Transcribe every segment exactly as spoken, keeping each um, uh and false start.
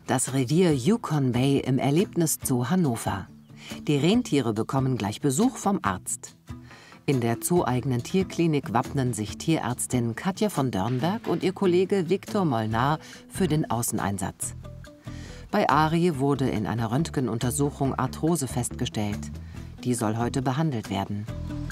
Das Revier Yukon Bay im Erlebniszoo Hannover. Die Rentiere bekommen gleich Besuch vom Arzt. In der zooeigenen Tierklinik wappnen sich Tierärztin Katja von Dörnberg und ihr Kollege Viktor Molnar für den Außeneinsatz. Bei Ari wurde in einer Röntgenuntersuchung Arthrose festgestellt. Die soll heute behandelt werden.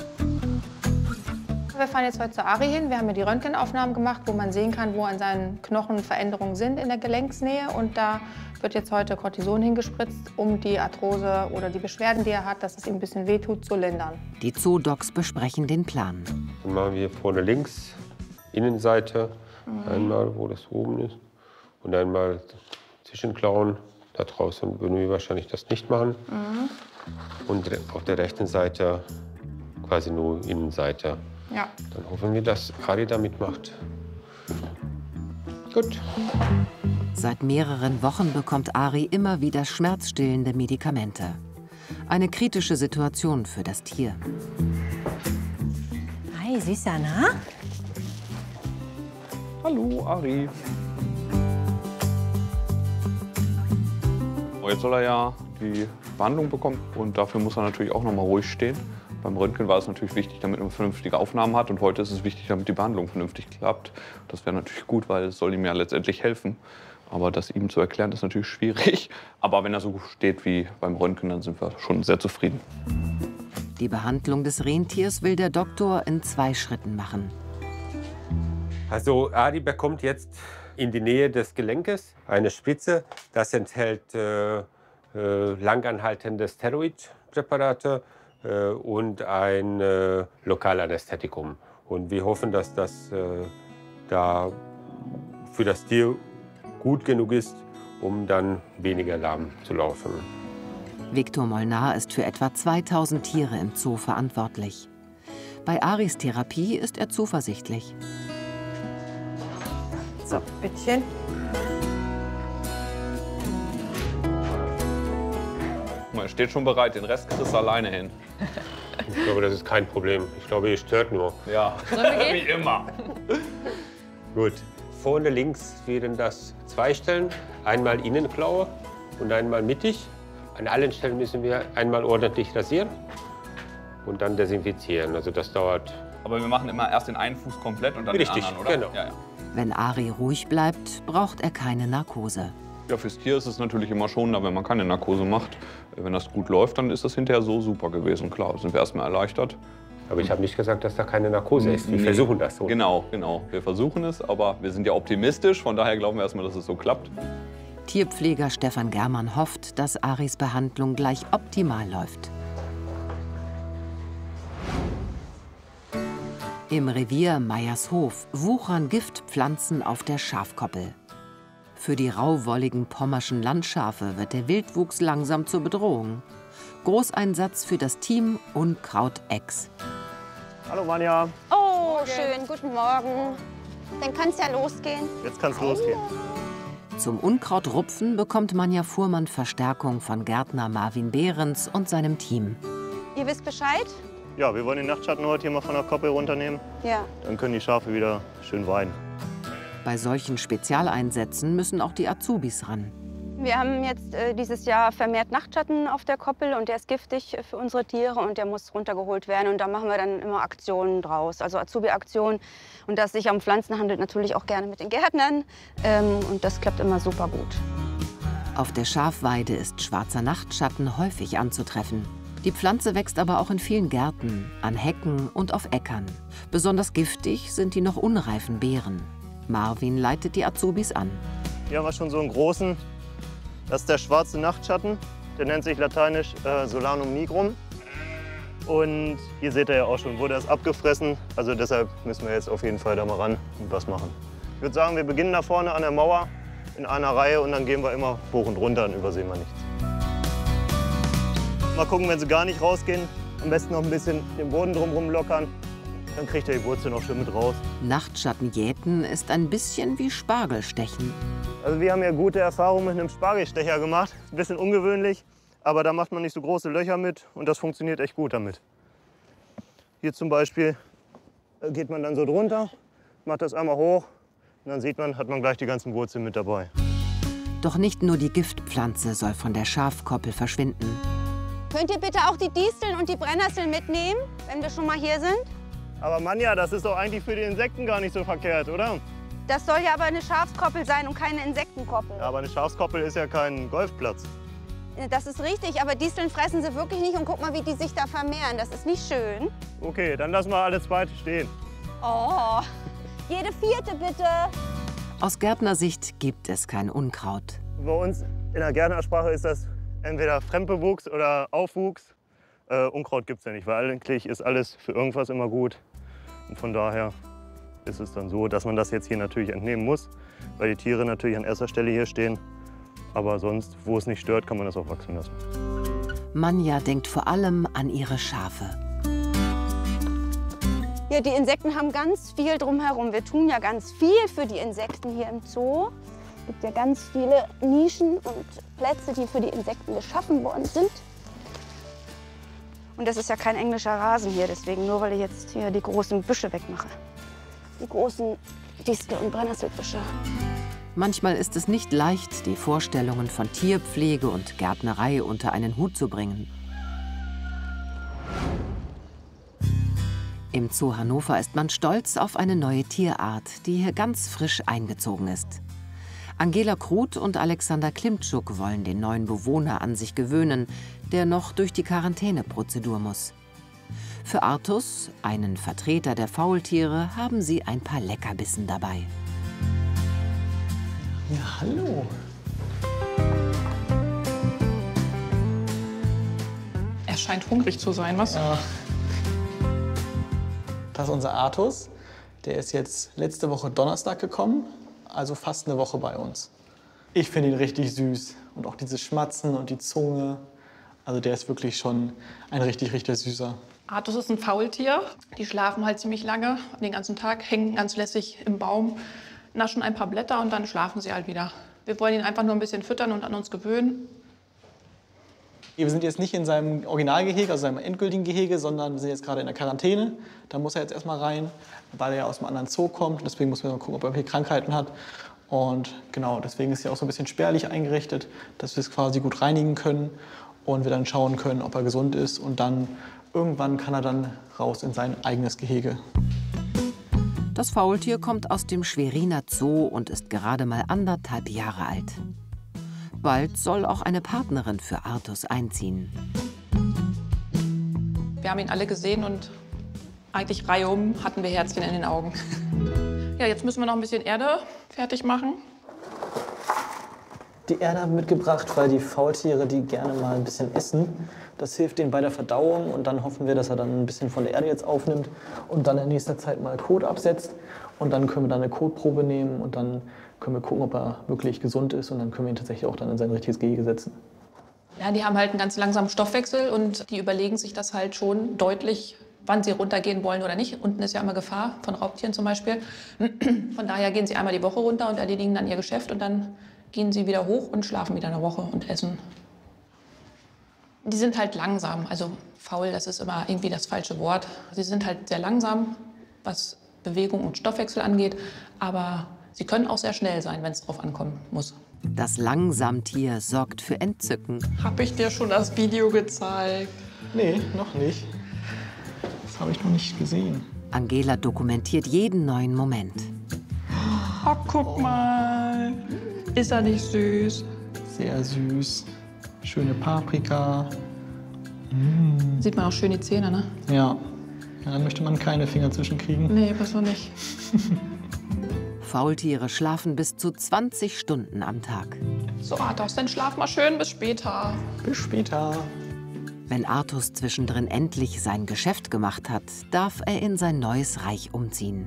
Wir fahren jetzt heute zu Ari hin. Wir haben ja die Röntgenaufnahmen gemacht, wo man sehen kann, wo an seinen Knochen Veränderungen sind in der Gelenksnähe. Und da wird jetzt heute Cortison hingespritzt, um die Arthrose oder die Beschwerden, die er hat, dass es ihm ein bisschen wehtut, zu lindern. Die Zoodocs besprechen den Plan. Dann machen wir vorne links, Innenseite, mhm. einmal, wo das oben ist. Und einmal Zwischenklauen. Da draußen würden wir wahrscheinlich das nicht machen. Mhm. Und auf der rechten Seite quasi nur Innenseite. Ja. Dann hoffen wir, dass Ari da mitmacht. Gut. Seit mehreren Wochen bekommt Ari immer wieder schmerzstillende Medikamente. Eine kritische Situation für das Tier. Hi, Süßer, na? Hallo, Ari. Jetzt soll er ja die Behandlung bekommen und dafür muss er natürlich auch noch mal ruhig stehen. Beim Röntgen war es natürlich wichtig, damit man vernünftige Aufnahmen hat und heute ist es wichtig, damit die Behandlung vernünftig klappt. Das wäre natürlich gut, weil es soll ihm ja letztendlich helfen. Aber das ihm zu erklären, ist natürlich schwierig. Aber wenn er so steht wie beim Röntgen, dann sind wir schon sehr zufrieden. Die Behandlung des Rentiers will der Doktor in zwei Schritten machen. Also Ari bekommt jetzt in die Nähe des Gelenkes eine Spritze. Das enthält äh, äh, langanhaltende Steroidpräparate äh, und ein äh, Lokalanästhetikum. Und wir hoffen, dass das äh, da für das Tier gut genug ist, um dann weniger lahm zu laufen. Viktor Molnar ist für etwa zweitausend Tiere im Zoo verantwortlich. Bei Aris Therapie ist er zuversichtlich. So, bittchen. Er steht schon bereit, den Rest kriegst du alleine hin. Ich glaube, das ist kein Problem. Ich glaube, ihr stört nur. Ja, wie immer. Gut. Vorne links wären das zwei Stellen. Einmal Innenklaue und einmal mittig. An allen Stellen müssen wir einmal ordentlich rasieren und dann desinfizieren. Also das dauert. Aber wir machen immer erst den einen Fuß komplett und dann Richtig, den anderen, oder? Genau. Ja, ja. Wenn Ari ruhig bleibt, braucht er keine Narkose. Ja, fürs Tier ist es natürlich immer schonender, wenn man keine Narkose macht. Wenn das gut läuft, dann ist das hinterher so super gewesen. Klar, sind wir erstmal erleichtert. Aber ich habe nicht gesagt, dass da keine Narkose ist. Wir nee. versuchen das so. Genau, genau. Wir versuchen es, aber wir sind ja optimistisch. Von daher glauben wir erstmal, dass es so klappt. Tierpfleger Stefan Germann hofft, dass Aris Behandlung gleich optimal läuft. Im Revier Meiershof wuchern Giftpflanzen auf der Schafkoppel. Für die rauwolligen pommerschen Landschafe wird der Wildwuchs langsam zur Bedrohung. Großeinsatz für das Team Unkraut-Ex. Hallo Vanja. Oh, schön, guten Morgen. Dann kann es ja losgehen. Jetzt kann es losgehen. Zum Unkrautrupfen bekommt Manja Fuhrmann Verstärkung von Gärtner Marvin Behrens und seinem Team. Ihr wisst Bescheid? Ja, wir wollen den Nachtschatten heute hier mal von der Koppel runternehmen. Ja. Dann können die Schafe wieder schön weiden. Bei solchen Spezialeinsätzen müssen auch die Azubis ran. Wir haben jetzt äh, dieses Jahr vermehrt Nachtschatten auf der Koppel und der ist giftig für unsere Tiere und der muss runtergeholt werden. Und da machen wir dann immer Aktionen draus, also Azubi-Aktionen. Und da es sich um Pflanzen handelt, natürlich auch gerne mit den Gärtnern. Ähm, und das klappt immer super gut. Auf der Schafweide ist schwarzer Nachtschatten häufig anzutreffen. Die Pflanze wächst aber auch in vielen Gärten, an Hecken und auf Äckern. Besonders giftig sind die noch unreifen Beeren. Marvin leitet die Azubis an. Hier haben wir schon so einen großen. Das ist der schwarze Nachtschatten. Der nennt sich lateinisch äh, Solanum nigrum. Und hier seht ihr ja auch schon, wurde das abgefressen. Also deshalb müssen wir jetzt auf jeden Fall da mal ran und was machen. Ich würde sagen, wir beginnen da vorne an der Mauer in einer Reihe und dann gehen wir immer hoch und runter, dann übersehen wir nichts. Mal gucken, wenn sie gar nicht rausgehen, am besten noch ein bisschen den Boden drumherum lockern. Dann kriegt ihr die Wurzel noch schön mit raus. Nachtschatten jäten ist ein bisschen wie Spargelstechen. Also wir haben ja gute Erfahrungen mit einem Spargelstecher gemacht. Ein bisschen ungewöhnlich, aber da macht man nicht so große Löcher mit und das funktioniert echt gut damit. Hier zum Beispiel geht man dann so drunter, macht das einmal hoch und dann sieht man, hat man gleich die ganzen Wurzeln mit dabei. Doch nicht nur die Giftpflanze soll von der Schafkoppel verschwinden. Könnt ihr bitte auch die Disteln und die Brennnesseln mitnehmen, wenn wir schon mal hier sind? Aber Manja, das ist doch eigentlich für die Insekten gar nicht so verkehrt, oder? Das soll ja aber eine Schafskoppel sein und keine Insektenkoppel. Ja, aber eine Schafskoppel ist ja kein Golfplatz. Das ist richtig, aber Disteln fressen sie wirklich nicht. Und guck mal, wie die sich da vermehren. Das ist nicht schön. Okay, dann lassen wir alle zweite stehen. Oh, jede vierte bitte. Aus Gärtnersicht gibt es kein Unkraut. Bei uns in der Gärtnersprache ist das entweder Fremdbewuchs oder Aufwuchs. Äh, Unkraut gibt es ja nicht, weil eigentlich ist alles für irgendwas immer gut. Und von daher ist es dann so, dass man das jetzt hier natürlich entnehmen muss, weil die Tiere natürlich an erster Stelle hier stehen. Aber sonst, wo es nicht stört, kann man das auch wachsen lassen. Manja denkt vor allem an ihre Schafe. Ja, die Insekten haben ganz viel drumherum. Wir tun ja ganz viel für die Insekten hier im Zoo. Es gibt ja ganz viele Nischen und Plätze, die für die Insekten geschaffen worden sind. Und das ist ja kein englischer Rasen hier, deswegen nur, weil ich jetzt hier die großen Büsche wegmache. Die großen Distel- und Brennnesselbüsche. Manchmal ist es nicht leicht, die Vorstellungen von Tierpflege und Gärtnerei unter einen Hut zu bringen. Im Zoo Hannover ist man stolz auf eine neue Tierart, die hier ganz frisch eingezogen ist. Angela Kruth und Alexander Klimtschuk wollen den neuen Bewohner an sich gewöhnen, der noch durch die Quarantäneprozedur muss. Für Artus, einen Vertreter der Faultiere, haben sie ein paar Leckerbissen dabei. Ja, hallo. Er scheint hungrig zu sein, was? Ja. Das ist unser Artus. Der ist jetzt letzte Woche Donnerstag gekommen, also fast eine Woche bei uns. Ich finde ihn richtig süß. Und auch dieses Schmatzen und die Zunge. Also der ist wirklich schon ein richtig, richtig süßer. Artus ist ein Faultier. Die schlafen halt ziemlich lange, den ganzen Tag, hängen ganz lässig im Baum, naschen ein paar Blätter und dann schlafen sie halt wieder. Wir wollen ihn einfach nur ein bisschen füttern und an uns gewöhnen. Wir sind jetzt nicht in seinem Originalgehege, also seinem endgültigen Gehege, sondern wir sind jetzt gerade in der Quarantäne. Da muss er jetzt erstmal rein, weil er ja aus einem anderen Zoo kommt. Deswegen müssen wir mal gucken, ob er irgendwelche Krankheiten hat. Und genau, deswegen ist er auch so ein bisschen spärlich eingerichtet, dass wir es quasi gut reinigen können und wir dann schauen können, ob er gesund ist. Und dann irgendwann kann er dann raus in sein eigenes Gehege. Das Faultier kommt aus dem Schweriner Zoo und ist gerade mal anderthalb Jahre alt. Bald soll auch eine Partnerin für Artus einziehen. Wir haben ihn alle gesehen und eigentlich reihum hatten wir Herzchen in den Augen. Ja, jetzt müssen wir noch ein bisschen Erde fertig machen. Die Erde haben wir mitgebracht, weil die Faultiere die gerne mal ein bisschen essen. Das hilft denen bei der Verdauung und dann hoffen wir, dass er dann ein bisschen von der Erde jetzt aufnimmt und dann in nächster Zeit mal Kot absetzt. Und dann können wir dann eine Kotprobe nehmen und dann können wir gucken, ob er wirklich gesund ist und dann können wir ihn tatsächlich auch dann in sein richtiges Gehege setzen. Ja, die haben halt einen ganz langsamen Stoffwechsel und die überlegen sich das halt schon deutlich, wann sie runtergehen wollen oder nicht. Unten ist ja immer Gefahr, von Raubtieren zum Beispiel. Von daher gehen sie einmal die Woche runter und erledigen dann ihr Geschäft und dann gehen sie wieder hoch und schlafen wieder eine Woche und essen. Die sind halt langsam, also faul, das ist immer irgendwie das falsche Wort. Sie sind halt sehr langsam, was Bewegung und Stoffwechsel angeht, aber sie können auch sehr schnell sein, wenn es drauf ankommen muss. Das Langsamtier sorgt für Entzücken. Hab ich dir schon das Video gezeigt? Nee, noch nicht. Das habe ich noch nicht gesehen. Angela dokumentiert jeden neuen Moment. Oh, guck mal. Ist er nicht süß? Sehr süß. Schöne Paprika. Mm. Sieht man auch schön die Zähne, ne? Ja. Ja, da möchte man keine Finger zwischenkriegen. Nee, besser nicht. Faultiere schlafen bis zu zwanzig Stunden am Tag. So, Artus, dann schlaf mal schön bis später. Bis später. Wenn Artus zwischendrin endlich sein Geschäft gemacht hat, darf er in sein neues Reich umziehen.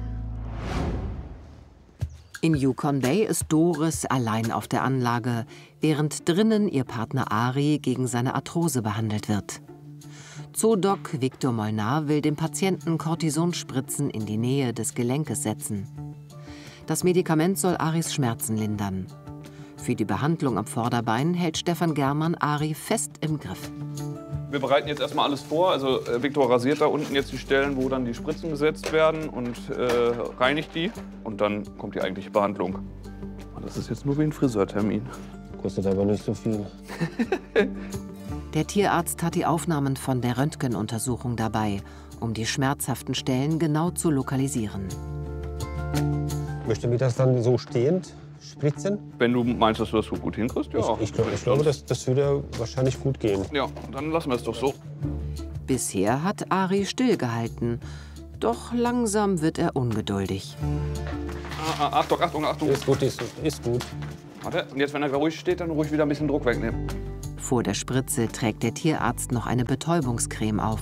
In Yukon Bay ist Doris allein auf der Anlage, während drinnen ihr Partner Ari gegen seine Arthrose behandelt wird. Zoodoc Victor Molnar will dem Patienten Kortisonspritzen in die Nähe des Gelenkes setzen. Das Medikament soll Aris Schmerzen lindern. Für die Behandlung am Vorderbein hält Stefan Germann Ari fest im Griff. Wir bereiten jetzt erstmal alles vor. Also äh, Victor rasiert da unten jetzt die Stellen, wo dann die Spritzen gesetzt werden und äh, reinigt die. Und dann kommt die eigentliche Behandlung. Das ist jetzt nur wie ein Friseurtermin. Kostet aber nicht so viel. Der Tierarzt hat die Aufnahmen von der Röntgenuntersuchung dabei, um die schmerzhaften Stellen genau zu lokalisieren. Möchte mir das dann so stehend spritzen? Wenn du meinst, dass du das so gut hinkriegst, ja. Ich, ich, glaub, ich glaube, das, das würde wahrscheinlich gut gehen. Ja, dann lassen wir es doch so. Bisher hat Ari stillgehalten, doch langsam wird er ungeduldig. Ah, ah, Achtung, Achtung, Achtung. Ist gut, ist, ist gut. Warte, und jetzt, wenn er ruhig steht, dann ruhig wieder ein bisschen Druck wegnehmen. Vor der Spritze trägt der Tierarzt noch eine Betäubungscreme auf.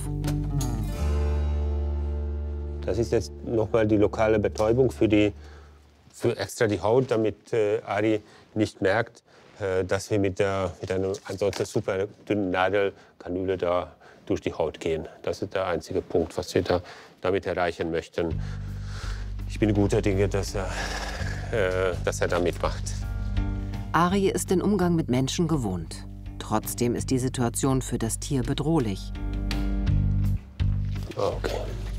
Das ist jetzt nochmal die lokale Betäubung für, die, für extra die Haut, damit äh, Ari nicht merkt, äh, dass wir mit, der, mit einer ansonsten super dünnen Nadelkanüle da durch die Haut gehen. Das ist der einzige Punkt, was wir da damit erreichen möchten. Ich bin guter Dinge, dass er, äh, dass er da mitmacht. Ari ist den Umgang mit Menschen gewohnt. Trotzdem ist die Situation für das Tier bedrohlich. Okay.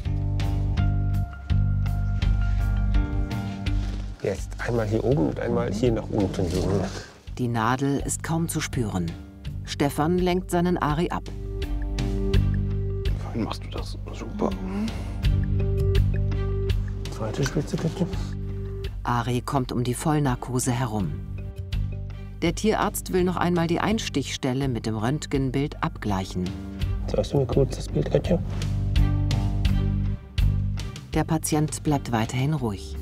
Jetzt einmal hier oben und einmal hier nach unten. Die Nadel ist kaum zu spüren. Stefan lenkt seinen Ari ab. Fein machst du das. Super. Zweite Spitze, bitte. Ari kommt um die Vollnarkose herum. Der Tierarzt will noch einmal die Einstichstelle mit dem Röntgenbild abgleichen. Zeigst du mir kurz das Bild, Katja? Der Patient bleibt weiterhin ruhig.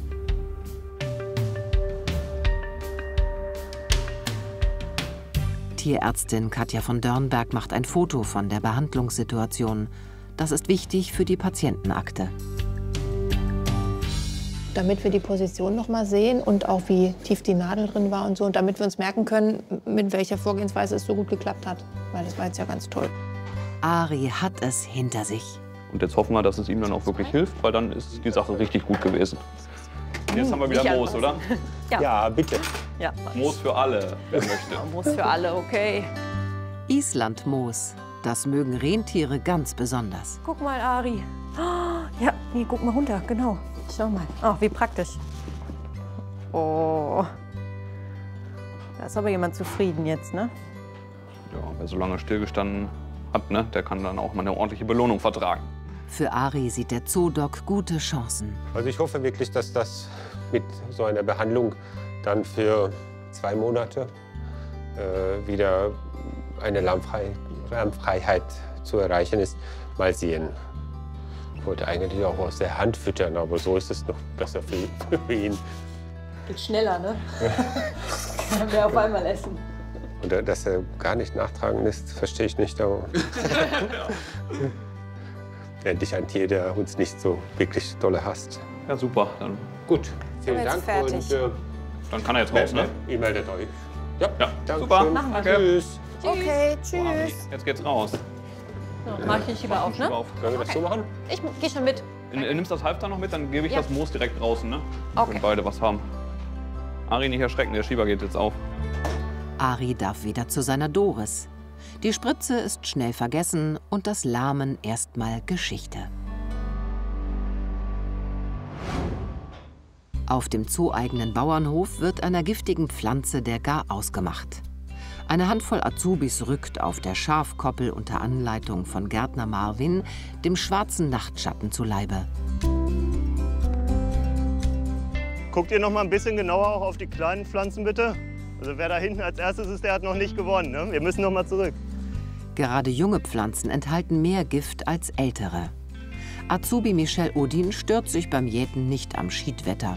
Tierärztin Katja von Dörnberg macht ein Foto von der Behandlungssituation. Das ist wichtig für die Patientenakte. Damit wir die Position noch mal sehen und auch wie tief die Nadel drin war und so. Und damit wir uns merken können, mit welcher Vorgehensweise es so gut geklappt hat. Weil das war jetzt ja ganz toll. Ari hat es hinter sich. Und jetzt hoffen wir, dass es ihm dann auch wirklich hilft, weil dann ist die Sache richtig gut gewesen. Jetzt haben wir wieder Nicht Moos, oder? Ja. Ja, bitte. Ja. Moos für alle, wer möchte. Moos für alle, okay. Islandmoos. Das mögen Rentiere ganz besonders. Guck mal, Ari. Oh, ja, nee, guck mal runter, genau. Schau mal. Ach, wie praktisch. Oh. Da ist aber jemand zufrieden jetzt, ne? Ja, wer so lange stillgestanden hat, ne, der kann dann auch mal eine ordentliche Belohnung vertragen. Für Ari sieht der Zoodoc gute Chancen. Also ich hoffe wirklich, dass das mit so einer Behandlung dann für zwei Monate äh, wieder eine Lammfrei Lammfreiheit zu erreichen ist. Mal sehen. Ich wollte eigentlich auch aus der Hand füttern, aber so ist es noch besser für, für ihn. Geht schneller, ne? Kann wir auf einmal essen. Und dass er gar nicht nachtragend ist, verstehe ich nicht. Aber endlich ein Tier, der uns nicht so wirklich dolle hasst. Ja, super. Dann, gut, vielen Sind wir Dank. jetzt fertig? Und, äh, dann kann er jetzt raus, ne? Ihr meldet euch. Ja, Ja, danke super. schön. Machen wir. Tschüss. Okay, So, Ari, tschüss. jetzt geht's raus. So, mach ich lieber auf, ne? Auf. Sollen wir das so machen? Ich geh schon mit. N- Nimmst das Halfter noch mit, dann gebe ich Ja. das Moos direkt draußen, ne? Okay. Wenn beide was haben. Ari, nicht erschrecken, der Schieber geht jetzt auf. Ari darf wieder zu seiner Doris. Die Spritze ist schnell vergessen und das Lahmen erstmal Geschichte. Auf dem zooeigenen Bauernhof wird einer giftigen Pflanze der Gar ausgemacht. Eine Handvoll Azubis rückt auf der Schafkoppel unter Anleitung von Gärtner Marvin dem schwarzen Nachtschatten zu Leibe. Guckt ihr noch mal ein bisschen genauer auch auf die kleinen Pflanzen, bitte? Also wer da hinten als erstes ist, der hat noch nicht gewonnen. Ne? Wir müssen noch mal zurück. Gerade junge Pflanzen enthalten mehr Gift als ältere. Azubi Michel Odin stört sich beim Jäten nicht am Schiedwetter.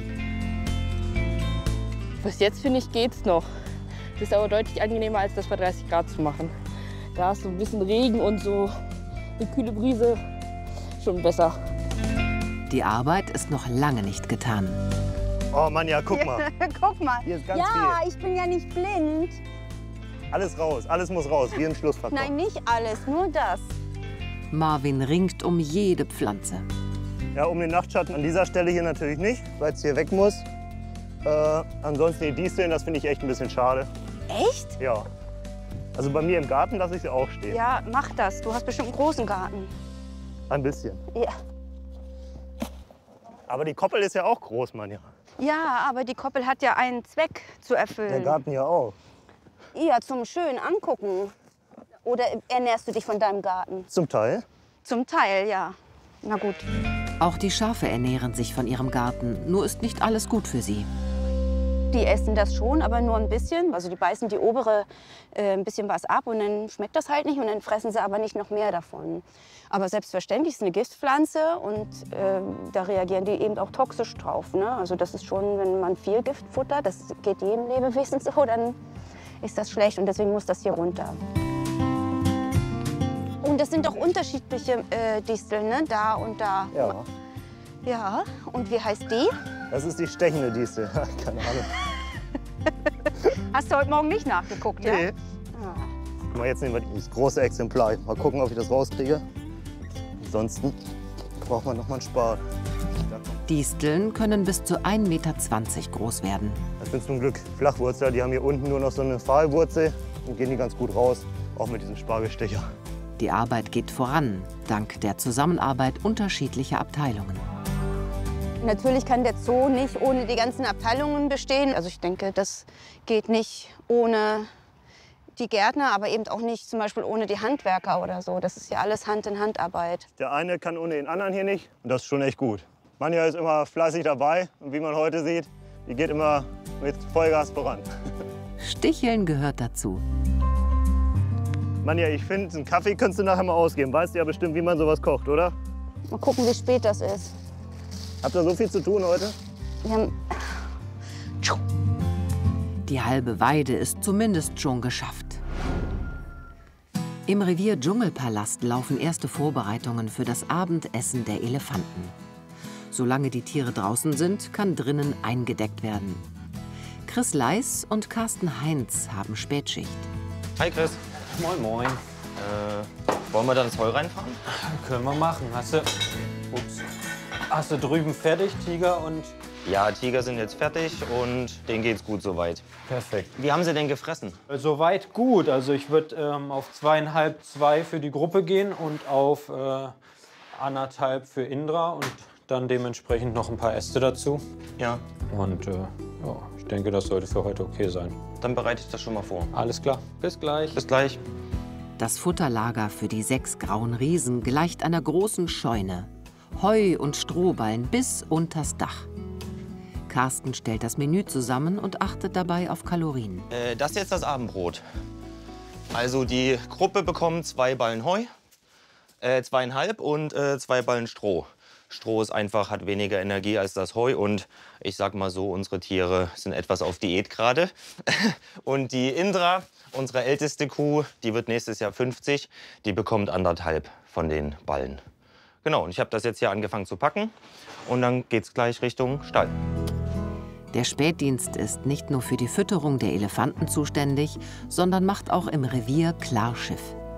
Bis jetzt, finde ich, geht's noch. Das ist aber deutlich angenehmer, als das bei dreißig Grad zu machen. Da ist so ein bisschen Regen und so eine kühle Brise schon besser. Die Arbeit ist noch lange nicht getan. Oh Mann, ja, guck mal. Guck mal. Hier ist ganz Ja, viel. ich bin ja nicht blind. Alles raus, alles muss raus, wie ein Schlussverkauf. Nein, nicht alles, nur das. Marvin ringt um jede Pflanze. Ja, um den Nachtschatten an dieser Stelle hier natürlich nicht, weil es hier weg muss. Äh, ansonsten die Disteln, das finde ich echt ein bisschen schade. Echt? Ja. Also bei mir im Garten lasse ich sie auch stehen. Ja, mach das. Du hast bestimmt einen großen Garten. Ein bisschen. Ja. Aber die Koppel ist ja auch groß, Mann. Ja. Ja, aber die Koppel hat ja einen Zweck zu erfüllen. Der Garten ja auch. Ja, zum schön angucken. Oder ernährst du dich von deinem Garten? Zum Teil. Zum Teil, ja. Na gut. Auch die Schafe ernähren sich von ihrem Garten, nur ist nicht alles gut für sie. Die essen das schon, aber nur ein bisschen. Also die beißen die obere äh, ein bisschen was ab und dann schmeckt das halt nicht und dann fressen sie aber nicht noch mehr davon. Aber selbstverständlich ist eine Giftpflanze und äh, da reagieren die eben auch toxisch drauf. Ne? Also das ist schon, wenn man viel Gift futtert, das geht jedem Lebewesen so, dann ist das schlecht und deswegen muss das hier runter. Und das sind doch unterschiedliche äh, Disteln, ne? Da und da. Ja. Ja, und wie heißt die? Das ist die stechende Distel. Keine Ahnung. Hast du heute Morgen nicht nachgeguckt, ja? Nee. Ah. Mal jetzt nehmen wir das große Exemplar. Mal gucken, ob ich das rauskriege. Ansonsten braucht man noch mal einen Spaten. Disteln können bis zu ein Meter zwanzig groß werden. Das sind zum Glück Flachwurzler. Die haben hier unten nur noch so eine Pfahlwurzel und gehen die ganz gut raus, auch mit diesem Spargelstecher. Die Arbeit geht voran, dank der Zusammenarbeit unterschiedlicher Abteilungen. Natürlich kann der Zoo nicht ohne die ganzen Abteilungen bestehen. Also ich denke, das geht nicht ohne die Gärtner, aber eben auch nicht zum Beispiel ohne die Handwerker oder so. Das ist ja alles Hand-in-Hand-Arbeit. Der eine kann ohne den anderen hier nicht und das ist schon echt gut. Manja ist immer fleißig dabei und wie man heute sieht, die geht immer mit Vollgas voran. Sticheln gehört dazu. Manja, ich finde, einen Kaffee könntest du nachher mal ausgeben. Weißt du ja bestimmt, wie man sowas kocht, oder? Mal gucken, wie spät das ist. Habt ihr so viel zu tun heute? Wir haben Die halbe Weide ist zumindest schon geschafft. Im Revier Dschungelpalast laufen erste Vorbereitungen für das Abendessen der Elefanten. Solange die Tiere draußen sind, kann drinnen eingedeckt werden. Chris Leis und Carsten Heinz haben Spätschicht. Hi Chris. Moin, moin. Äh, wollen wir dann ins Heu reinfahren? Können wir machen. Hast du, ups, hast du drüben fertig, Tiger und... Ja, Tiger sind jetzt fertig und denen geht's gut soweit. Perfekt. Wie haben sie denn gefressen? Soweit gut. Also ich würde ähm, auf zweieinhalb, zwei für die Gruppe gehen und auf äh, anderthalb für Indra und dann dementsprechend noch ein paar Äste dazu. Ja. Und äh, ja, ich denke, das sollte für heute okay sein. Dann bereite ich das schon mal vor. Alles klar. Bis gleich. Bis gleich. Das Futterlager für die sechs grauen Riesen gleicht einer großen Scheune. Heu und Strohballen bis unters Dach. Carsten stellt das Menü zusammen und achtet dabei auf Kalorien. Äh, das ist jetzt das Abendbrot. Also die Gruppe bekommt zwei Ballen Heu, äh, zweieinhalb und äh, zwei Ballen Stroh. Stroh ist einfach, hat weniger Energie als das Heu und ich sag mal so, unsere Tiere sind etwas auf Diät gerade. Und die Indra, unsere älteste Kuh, die wird nächstes Jahr fünfzig, die bekommt anderthalb von den Ballen. Genau, und ich habe das jetzt hier angefangen zu packen und dann geht's gleich Richtung Stall. Der Spätdienst ist nicht nur für die Fütterung der Elefanten zuständig, sondern macht auch im Revier Klarschiff.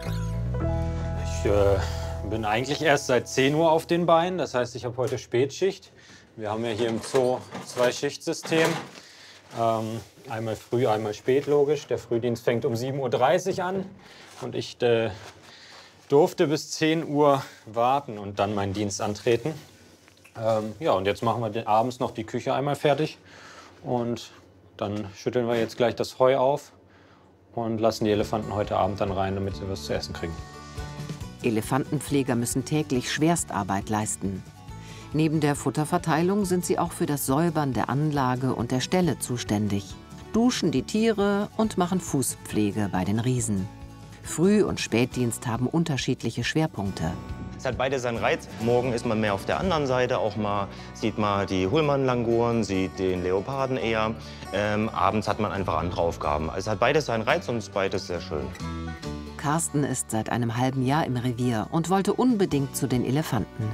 Ich äh, bin eigentlich erst seit zehn Uhr auf den Beinen. Das heißt, ich habe heute Spätschicht. Wir haben ja hier im Zoo zwei Schichtsystem. Ähm, einmal früh, einmal spät, logisch. Der Frühdienst fängt um sieben Uhr dreißig an. Und ich äh, durfte bis zehn Uhr warten und dann meinen Dienst antreten. Ähm, ja, und jetzt machen wir den, abends noch die Küche einmal fertig. Und dann schütteln wir jetzt gleich das Heu auf und lassen die Elefanten heute Abend dann rein, damit sie was zu essen kriegen. Elefantenpfleger müssen täglich Schwerstarbeit leisten. Neben der Futterverteilung sind sie auch für das Säubern der Anlage und der Ställe zuständig, duschen die Tiere und machen Fußpflege bei den Riesen. Früh- und Spätdienst haben unterschiedliche Schwerpunkte. Es hat beide seinen Reiz. Morgen ist man mehr auf der anderen Seite, auch mal sieht man die Hullmann-Languren, sieht den Leoparden eher. Ähm, abends hat man einfach andere Aufgaben. Also es hat beides seinen Reiz und ist beides sehr schön. Carsten ist seit einem halben Jahr im Revier und wollte unbedingt zu den Elefanten.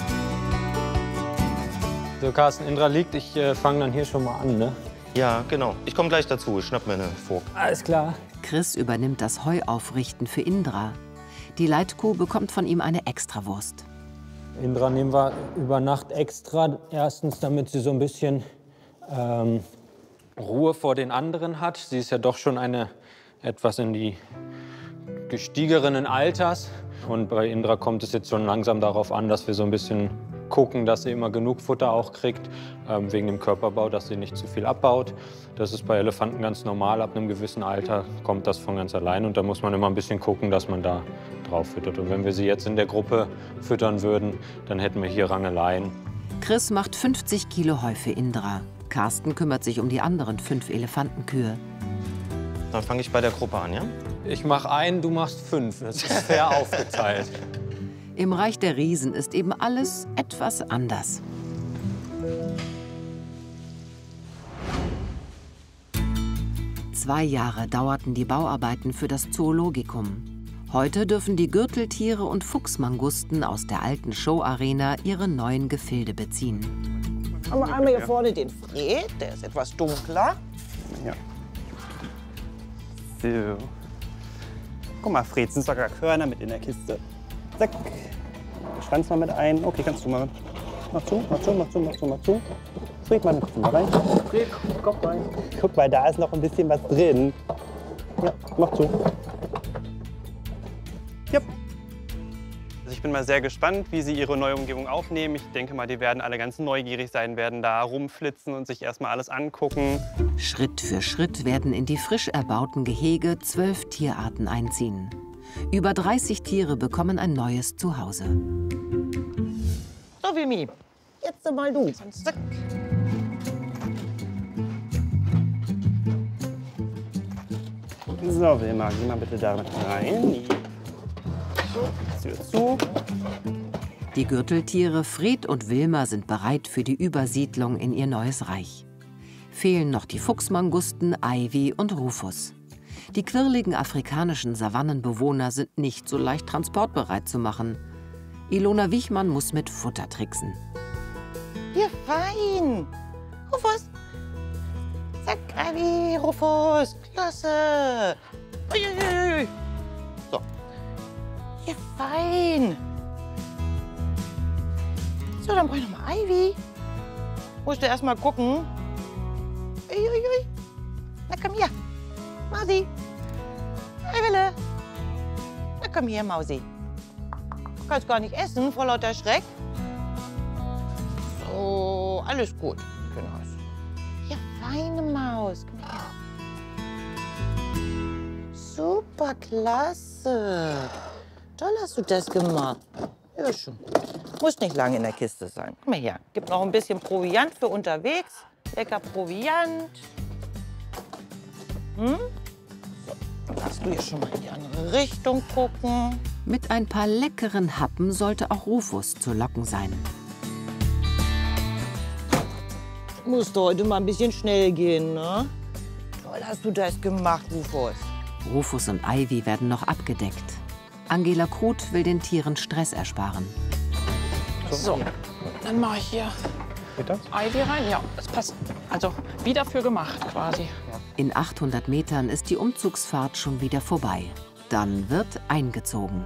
So, Carsten, Indra liegt. Ich äh, fange dann hier schon mal an, ne? Ja, genau. Ich komme gleich dazu. Ich schnapp mir eine Fork. Alles klar. Chris übernimmt das Heuaufrichten für Indra. Die Leitkuh bekommt von ihm eine Extrawurst. Indra nehmen wir über Nacht extra. Erstens, damit sie so ein bisschen ähm, Ruhe vor den anderen hat. Sie ist ja doch schon eine etwas in die gestiegenen Alters. Und bei Indra kommt es jetzt schon langsam darauf an, dass wir so ein bisschen gucken, dass sie immer genug Futter auch kriegt, ähm, wegen dem Körperbau, dass sie nicht zu viel abbaut. Das ist bei Elefanten ganz normal. Ab einem gewissen Alter kommt das von ganz allein. Und da muss man immer ein bisschen gucken, dass man da drauf füttert. Und wenn wir sie jetzt in der Gruppe füttern würden, dann hätten wir hier Rangeleien. Chris macht fünfzig Kilo Heu für Indra. Carsten kümmert sich um die anderen fünf Elefantenkühe. Dann fange ich bei der Gruppe an, ja? Ich mache einen, du machst fünf. Das ist fair aufgeteilt. Im Reich der Riesen ist eben alles etwas anders. Zwei Jahre dauerten die Bauarbeiten für das Zoologikum. Heute dürfen die Gürteltiere und Fuchsmangusten aus der alten Showarena ihre neuen Gefilde beziehen. Haben wir einmal hier vorne den Fred, der ist etwas dunkler. Ja. So. Guck mal, Fred, sind sogar Körner mit in der Kiste. Zack. Schwanz mal mit ein. Okay, kannst du mal. Mach zu, mach zu, mach zu, mach zu, mach zu. Fred, mal den Kopf mal rein. Fred, Kopf rein. Guck mal, da ist noch ein bisschen was drin. Ja, mach zu. Ja. Also ich bin mal sehr gespannt, wie sie ihre neue Umgebung aufnehmen. Ich denke mal, die werden alle ganz neugierig sein, werden da rumflitzen und sich erstmal alles angucken. Schritt für Schritt werden in die frisch erbauten Gehege zwölf Tierarten einziehen. Über dreißig Tiere bekommen ein neues Zuhause. So, Vimy, jetzt mal du. Zack. So, Wilma, geh mal bitte da rein. Tür zu. Die Gürteltiere Fred und Wilma sind bereit für die Übersiedlung in ihr neues Reich. Fehlen noch die Fuchsmangusten, Ivy und Rufus. Die quirligen afrikanischen Savannenbewohner sind nicht so leicht transportbereit zu machen. Ilona Wichmann muss mit Futter tricksen. Hier, fein. Rufus. Zack, Ivy, Rufus. Klasse. Uiuiui. So. Hier, fein. So, dann brauche ich noch mal Ivy. Musst du erst mal gucken. Uiuiui. Na, komm hier. Mausi. Hi, Wille. Na, komm hier, Mausi. Du kannst gar nicht essen vor lauter Schreck. So, alles gut. Genau. Ja, feine Maus. Komm her. Super, klasse. Toll hast du das gemacht. Ja, schon. Muss nicht lange in der Kiste sein. Komm mal her. Gibt noch ein bisschen Proviant für unterwegs. Lecker Proviant. Hm? So, dann darfst du hier schon mal in die andere Richtung gucken. Mit ein paar leckeren Happen sollte auch Rufus zu locken sein. Musst du heute mal ein bisschen schnell gehen, ne? Toll hast du das gemacht, Rufus. Rufus und Ivy werden noch abgedeckt. Angela Kruth will den Tieren Stress ersparen. So, dann mache ich hier Ivy rein. Ja, das passt. Also wie dafür gemacht quasi. In achthundert Metern ist die Umzugsfahrt schon wieder vorbei. Dann wird eingezogen.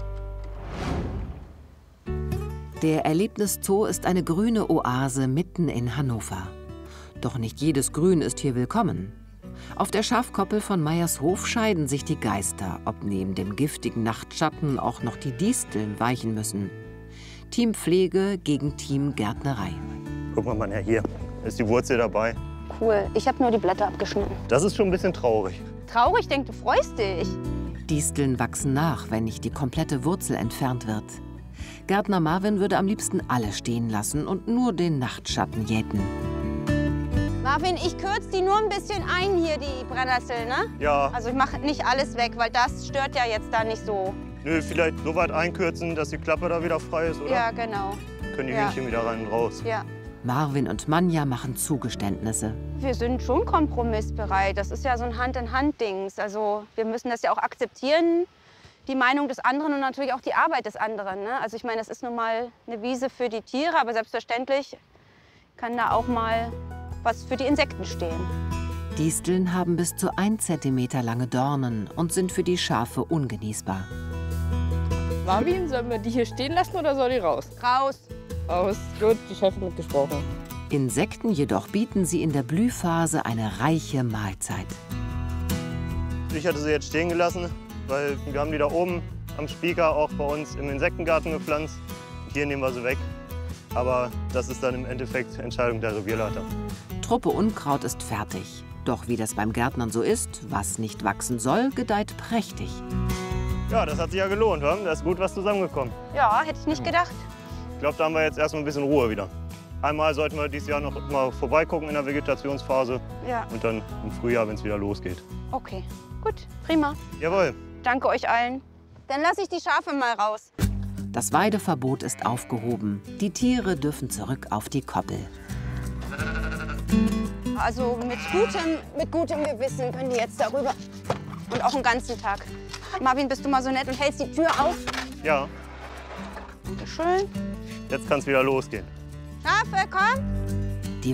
Der Erlebniszoo ist eine grüne Oase mitten in Hannover. Doch nicht jedes Grün ist hier willkommen. Auf der Schafkoppel von Meiershof scheiden sich die Geister, ob neben dem giftigen Nachtschatten auch noch die Disteln weichen müssen. Team Pflege gegen Team Gärtnerei. Guck mal, Mann, ja, hier ist die Wurzel dabei. Cool. Ich habe nur die Blätter abgeschnitten. Das ist schon ein bisschen traurig. Traurig? Ich denke, du freust dich. Disteln wachsen nach, wenn nicht die komplette Wurzel entfernt wird. Gärtner Marvin würde am liebsten alle stehen lassen und nur den Nachtschatten jäten. Marvin, ich kürze die nur ein bisschen ein hier, die Brennnessel, ne? Ja. Also ich mache nicht alles weg, weil das stört ja jetzt da nicht so. Nö, vielleicht so weit einkürzen, dass die Klappe da wieder frei ist, oder? Ja, genau. Können die ja. Hühnchen wieder rein und raus. Ja. Marvin und Manja machen Zugeständnisse. Wir sind schon kompromissbereit. Das ist ja so ein Hand-in-Hand-Dings. Also wir müssen das ja auch akzeptieren, die Meinung des anderen und natürlich auch die Arbeit des anderen. Ne? Also ich meine, das ist nun mal eine Wiese für die Tiere, aber selbstverständlich kann da auch mal was für die Insekten stehen. Disteln haben bis zu ein Zentimeter lange Dornen und sind für die Schafe ungenießbar. Marvin, sollen wir die hier stehen lassen oder soll die raus? Raus. Raus. Gut, die Chefin hat gesprochen. Insekten jedoch bieten sie in der Blühphase eine reiche Mahlzeit. Ich hatte sie jetzt stehen gelassen, weil wir haben die da oben am Spieker auch bei uns im Insektengarten gepflanzt. Und hier nehmen wir sie weg. Aber das ist dann im Endeffekt Entscheidung der Revierleiter. Truppe Unkraut ist fertig. Doch wie das beim Gärtnern so ist, was nicht wachsen soll, gedeiht prächtig. Ja, das hat sich ja gelohnt, wa? Da ist gut was zusammengekommen. Ja, hätte ich nicht gedacht. Ich glaube, da haben wir jetzt erstmal ein bisschen Ruhe wieder. Einmal sollten wir dieses Jahr noch mal vorbeigucken in der Vegetationsphase. Ja. Und dann im Frühjahr, wenn es wieder losgeht. Okay, gut, prima. Jawohl. Danke euch allen. Dann lasse ich die Schafe mal raus. Das Weideverbot ist aufgehoben. Die Tiere dürfen zurück auf die Koppel. Also mit gutem, mit gutem Gewissen können die jetzt darüber. Und auch den ganzen Tag. Marvin, bist du mal so nett und hältst die Tür auf? Ja. Dankeschön. Jetzt kann es wieder losgehen. Schafe, komm!